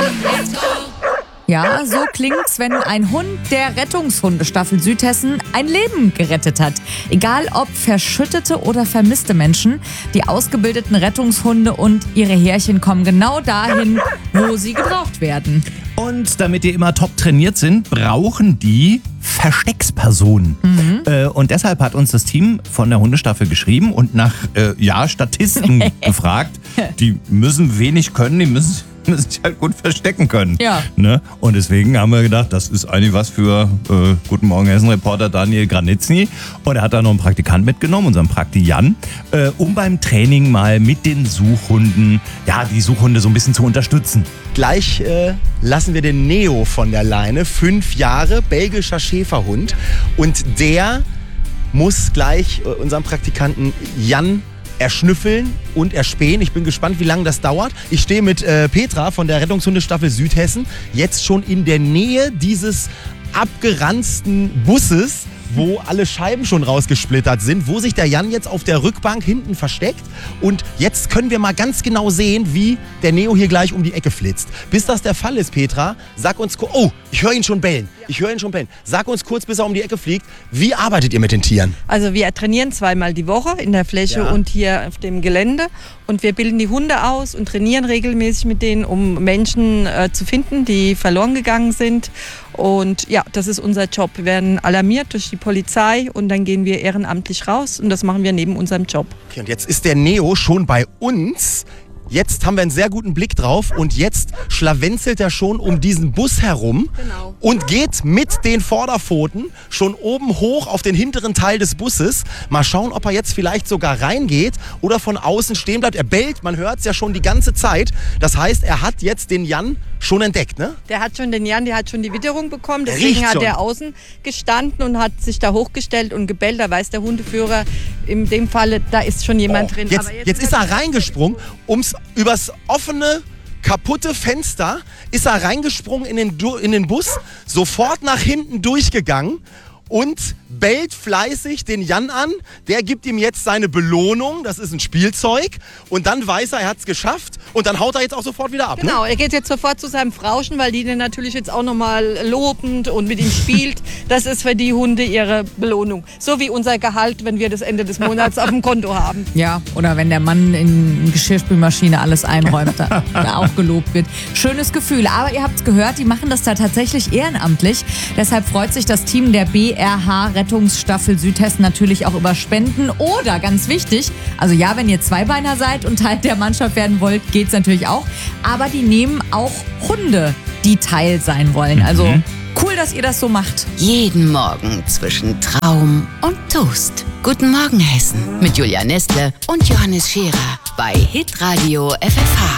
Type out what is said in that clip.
Ja, so klingt's, wenn ein Hund der Rettungshundestaffel Südhessen ein Leben gerettet hat. Egal ob verschüttete oder vermisste Menschen, die ausgebildeten Rettungshunde und ihre Härchen kommen genau dahin, wo sie gebraucht werden. Und damit die immer top trainiert sind, brauchen die Versteckspersonen. Und deshalb hat uns das Team von der Hundestaffel geschrieben und nach Statisten gefragt. Die müssen wenig können, die müssen sich halt gut verstecken können. Ja. Ne? Und deswegen haben wir gedacht, das ist eigentlich was für Guten Morgen Hessen-Reporter Daniel Granitzny. Und er hat da noch einen Praktikant mitgenommen, unseren Prakti Jan, um beim Training mal mit den Suchhunden, die Suchhunde so ein bisschen zu unterstützen. Gleich lassen wir den Neo von der Leine, 5 Jahre, belgischer Schäferhund. Und der muss gleich unseren Praktikanten Jan erschnüffeln und erspähen. Ich bin gespannt, wie lange das dauert. Ich stehe mit Petra von der Rettungshundestaffel Südhessen jetzt schon in der Nähe dieses abgeranzten Busses, wo alle Scheiben schon rausgesplittert sind, wo sich der Jan jetzt auf der Rückbank hinten versteckt. Und jetzt können wir mal ganz genau sehen, wie der Neo hier gleich um die Ecke flitzt. Bis das der Fall ist, Petra, sag uns kurz... Oh, ich höre ihn schon bellen. Sag uns kurz, bis er um die Ecke fliegt, wie arbeitet ihr mit den Tieren? Also wir trainieren 2-mal die Woche in der Fläche und hier auf dem Gelände. Und wir bilden die Hunde aus und trainieren regelmäßig mit denen, um Menschen zu finden, die verloren gegangen sind. Und ja, das ist unser Job. Wir werden alarmiert durch die Polizei und dann gehen wir ehrenamtlich raus. Und das machen wir neben unserem Job. Okay, und jetzt ist der Neo schon bei uns. Jetzt haben wir einen sehr guten Blick drauf und jetzt schlawenzelt er schon um diesen Bus herum und geht mit den Vorderpfoten schon oben hoch auf den hinteren Teil des Busses. Mal schauen, ob er jetzt vielleicht sogar reingeht oder von außen stehen bleibt. Er bellt, man hört es ja schon die ganze Zeit. Das heißt, er hat jetzt den Jan schon entdeckt, ne? Der hat schon den Jan, der hat schon die Witterung bekommen. Deswegen hat er außen gestanden und hat sich da hochgestellt und gebellt. Da weiß der Hundeführer in dem Falle, da ist schon jemand drin. Jetzt ist er reingesprungen, übers offene, kaputte Fenster ist er reingesprungen in den Bus, sofort nach hinten durchgegangen und bellt fleißig den Jan an. Der gibt ihm jetzt seine Belohnung, das ist ein Spielzeug. Und dann weiß er hat es geschafft und dann haut er jetzt auch sofort wieder ab. Genau, er geht jetzt sofort zu seinem Frauchen, weil die den natürlich jetzt auch nochmal lobend und mit ihm spielt. Das ist für die Hunde ihre Belohnung. So wie unser Gehalt, wenn wir das Ende des Monats auf dem Konto haben. Ja, oder wenn der Mann in die Geschirrspülmaschine alles einräumt, da auch gelobt wird. Schönes Gefühl. Aber ihr habt es gehört, die machen das da tatsächlich ehrenamtlich. Deshalb freut sich das Team der BRH Rettungsstaffel Südhessen natürlich auch über Spenden oder, ganz wichtig, also ja, wenn ihr Zweibeiner seid und Teil der Mannschaft werden wollt, geht's natürlich auch, aber die nehmen auch Hunde, die Teil sein wollen. Also cool, dass ihr das so macht. Jeden Morgen zwischen Traum und Toast. Guten Morgen Hessen mit Julia Nestle und Johannes Scherer bei Hitradio FFH.